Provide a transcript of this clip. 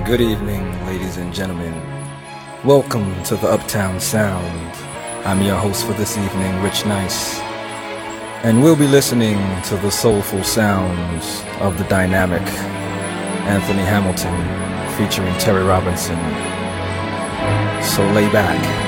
Good evening, ladies and gentlemen. Welcome to the Uptown Sound. I'm your host for this evening, Rich Nice. And we'll be listening to the soulful sounds of the dynamic Anthony Hamilton featuring Terry Robinson. So lay back,